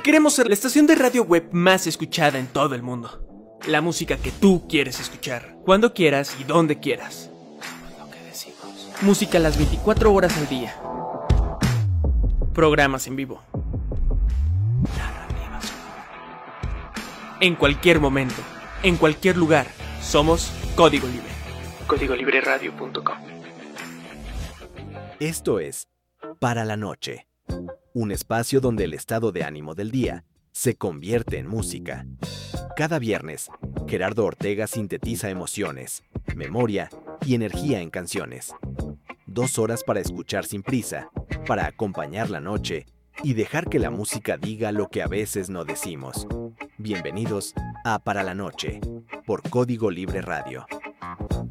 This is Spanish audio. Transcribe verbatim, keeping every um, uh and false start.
Queremos ser la estación de radio web más escuchada en todo el mundo. La música que tú quieres escuchar, cuando quieras y donde quieras. Lo que decimos. Música las veinticuatro horas al día. Programas en vivo. En cualquier momento, en cualquier lugar, somos Código Libre. código libre radio punto com. Esto es Para la Noche, un espacio donde el estado de ánimo del día se convierte en música. Cada viernes, Gerardo Ortega sintetiza emociones, memoria y energía en canciones. Dos horas para escuchar sin prisa, para acompañar la noche y dejar que la música diga lo que a veces no decimos. Bienvenidos a Para la Noche, por Código Libre Radio.